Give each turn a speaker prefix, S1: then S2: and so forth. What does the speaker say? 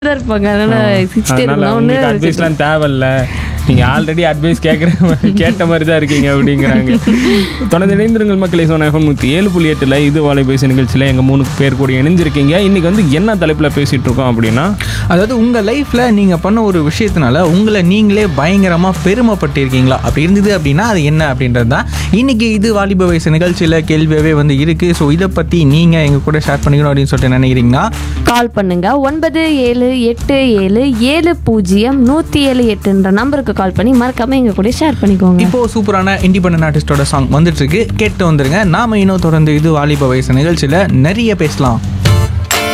S1: இருப்பாங்க. அதனால சிரிச்சிட்டே
S2: அதனால
S1: இருந்தா
S2: உங்களுக்கு
S1: ஒண்ணு
S2: அட்வைஸ்லாம் தேவையில்ல, நீங்க ஆல்ரெடி அட்வைஸ் கேட்ட மாதிரி தான் இருக்கீங்க அப்படிங்கிறாங்க. தொடர்ந்து இணைந்திருங்கள் மக்களே. சோனா எஃப்எம் 7.8 இது வாழை பேசு நிகழ்ச்சியில் எங்கள் 3 பேர் கூட இணைஞ்சிருக்கீங்க. இன்னைக்கு வந்து என்ன தலைப்பில் பேசிட்டு இருக்கோம் அப்படின்னா,
S3: அதாவது உங்கள் லைஃப்பில் நீங்கள் பண்ண ஒரு விஷயத்தினால உங்களை நீங்களே பயங்கரமாக பெருமைப்பட்டிருக்கீங்களா? அப்படி இருந்தது அப்படின்னா அது என்ன அப்படின்றது தான் இன்னைக்கு இது வாலிப வயசு நிகழ்ச்சியில் கேள்வியாகவே வந்து இருக்குது. ஸோ இதை பற்றி நீங்கள் எங்கள் கூட ஷேர் பண்ணிக்கணும் அப்படின்னு சொல்லிட்டு நினைக்கிறீங்கன்னா
S1: கால் பண்ணுங்க. 9787700178 நம்பருக்கு கால் பண்ணி மறக்காம எங்க கூட ஷேர் பண்ணிக்கோங்க.
S3: இப்போ சூப்பரான இண்டிபெண்டன்ட் ஆர்டிஸ்டோட சாங் வந்துட்டு இருக்கு, கேட்டு வந்துருங்க. நாம இன்னும் தொடர்ந்து இது வாலிப வயசு நிகழ்ச்சியில் நிறைய பேசலாம்.